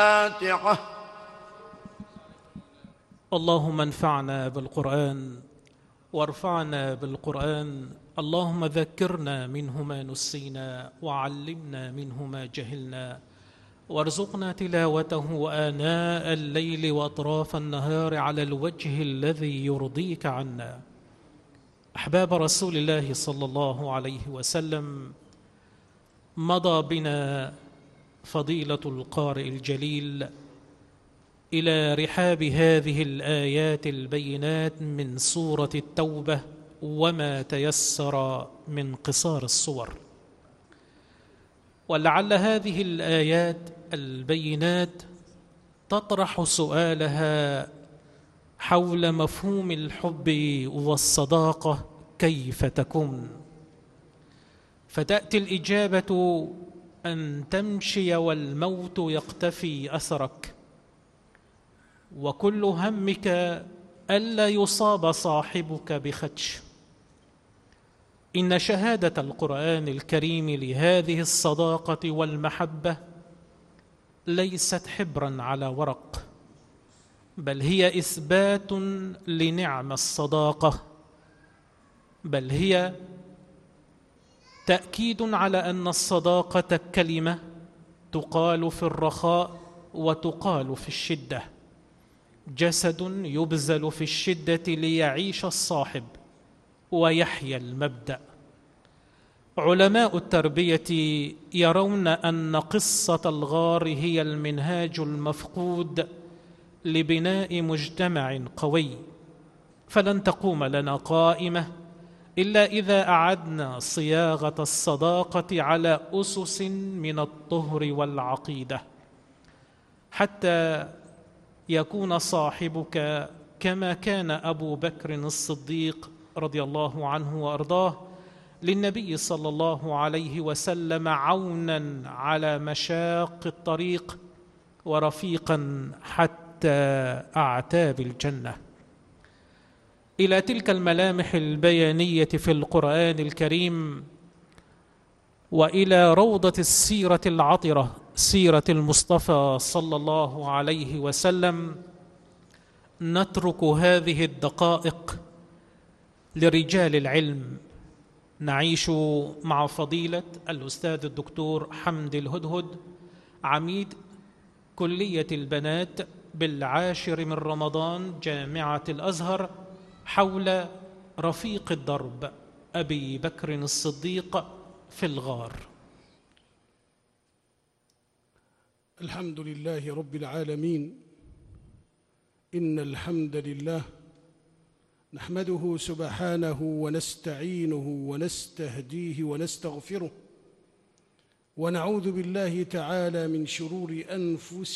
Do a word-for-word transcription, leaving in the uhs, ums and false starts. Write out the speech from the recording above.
الفاتحة. اللهم انفعنا بالقرآن وارفعنا بالقرآن. اللهم ذكرنا منه ما نسينا وعلمنا منه ما جهلنا، وارزقنا تلاوته آناء الليل وأطراف النهار على الوجه الذي يرضيك عنا. أحباب رسول الله صلى الله عليه وسلم، مضى بنا فضيلة القارئ الجليل إلى رحاب هذه الآيات البينات من سورة التوبة وما تيسر من قصار الصور. ولعل هذه الآيات البينات تطرح سؤالها حول مفهوم الحب والصداقة كيف تكون، فتأتي الإجابة أن تمشي والموت يقتفي أثرك، وكل همك ألا يصاب صاحبك بخدش. إن شهادة القرآن الكريم لهذه الصداقة والمحبة ليست حبرا على ورق، بل هي إثبات لنعم الصداقة، بل هي تأكيد على أن الصداقة كلمة تقال في الرخاء وتقال في الشدة، جسد يبذل في الشدة ليعيش الصاحب ويحيا المبدأ. علماء التربية يرون أن قصة الغار هي المنهاج المفقود لبناء مجتمع قوي، فلن تقوم لنا قائمة إلا إذا أعدنا صياغة الصداقة على أسس من الطهر والعقيدة، حتى يكون صاحبك كما كان أبو بكر الصديق رضي الله عنه وأرضاه للنبي صلى الله عليه وسلم عونا على مشاق الطريق ورفيقا حتى أعتاب الجنة. إلى تلك الملامح البيانية في القرآن الكريم وإلى روضة السيرة العطرة سيرة المصطفى صلى الله عليه وسلم نترك هذه الدقائق لرجال العلم. نعيش مع فضيلة الأستاذ الدكتور حمد الهدهد، عميد كلية البنات بالعاشر من رمضان جامعة الأزهر، حول رفيق الدرب أبي بكر الصديق في الغار. الحمد لله رب العالمين، إن الحمد لله نحمده سبحانه ونستعينه ونستهديه ونستغفره، ونعوذ بالله تعالى من شرور أنفسنا